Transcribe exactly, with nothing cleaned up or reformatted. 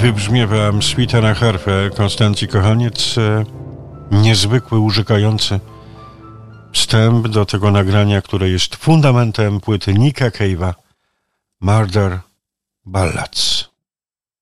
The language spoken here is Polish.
wybrzmiewa suita na harfę Konstancji Kochaniec. Niezwykły, urzekający wstęp do tego nagrania, które jest fundamentem płyty Nicka Cave'a Murder Ballads.